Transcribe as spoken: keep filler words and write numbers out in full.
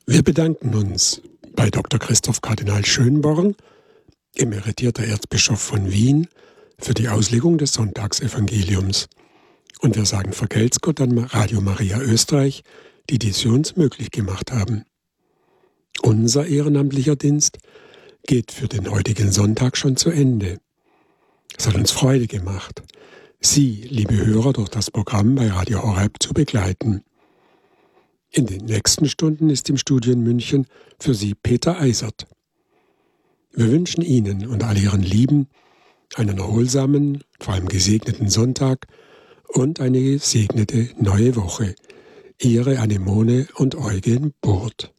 Wir bedanken uns bei Doktor Christoph Kardinal Schönborn, emeritierter Erzbischof von Wien, für die Auslegung des Sonntagsevangeliums. Und wir sagen vergelt's Gott an Radio Maria Österreich, die dies für uns möglich gemacht haben. Unser ehrenamtlicher Dienst geht für den heutigen Sonntag schon zu Ende. Es hat uns Freude gemacht, Sie, liebe Hörer, durch das Programm bei Radio Horeb zu begleiten. In den nächsten Stunden ist im Studio in München für Sie Peter Eisert. Wir wünschen Ihnen und all Ihren Lieben einen erholsamen, vor allem gesegneten Sonntag und eine gesegnete neue Woche. Ihre Anemone und Eugen Burt.